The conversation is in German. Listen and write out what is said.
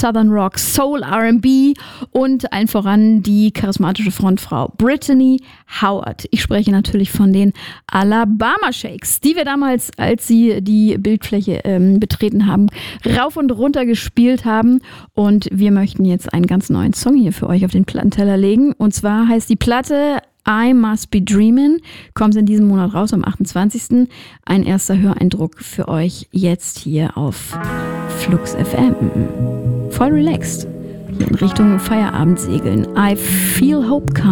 Southern Rock, Soul, R&B und allen voran die charismatische Frontfrau Brittany Howard. Ich spreche natürlich von den Alabama Shakes, die wir damals, als sie die Bildfläche betreten haben, rauf und runter gespielt haben. Und wir möchten jetzt einen ganz neuen Song hier für euch auf den Plattenteller legen. Und zwar heißt die Platte I Must Be Dreamin', kommt in diesem Monat raus, am 28. Ein erster Höreindruck für euch jetzt hier auf Flux FM. Voll relaxed. Hier in Richtung Feierabend segeln. I Feel Hope Coming.